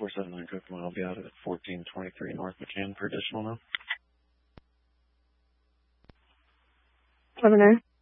479 Kokomo. I'll be out at 1423 North McCann for additional now. 11